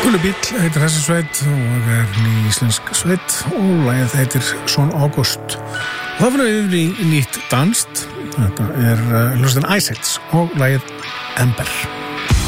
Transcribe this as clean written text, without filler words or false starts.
Gulubíll heitir þessi sveit og ný íslensk sveit og lagið heitir Son August. Og það fyrir yfir í nýtt danskt. Þetta hljómsveitin Ice Age og lagið Ember.